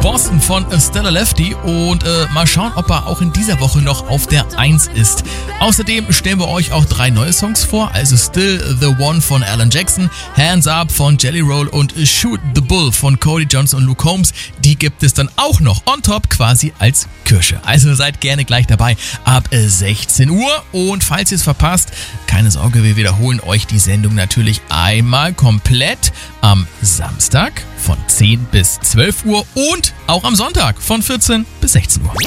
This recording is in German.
Boston von Stella Lefty und mal schauen, ob er auch in dieser Woche noch auf der 1 ist. Außerdem stellen wir euch auch 3 neue Songs vor, also Still the One von Alan Jackson, Hands Up von Jelly Roll und Shoot the Bull von Cody Johnson und Luke Combs. Die gibt es dann auch noch on top quasi als Kirsche. Also seid gerne gleich dabei ab 16 Uhr und falls ihr es verpasst, keine Sorge, wir wiederholen euch die Sendung natürlich einmal komplett am Samstag von 10 bis 12 Uhr und auch am Sonntag von 14 bis 16 Uhr.